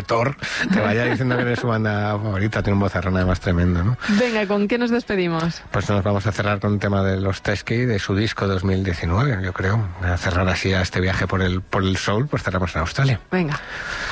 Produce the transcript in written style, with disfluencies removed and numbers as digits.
autor te vaya diciendo que eres su banda favorita. Tiene un vozarrón además tremendo, ¿no? Venga, ¿con qué nos despedimos? Pues nos vamos a cerrar con un tema de los Teskey, de su disco 2019, yo creo. A cerrar así a este viaje por el soul, pues cerramos en Australia. Venga.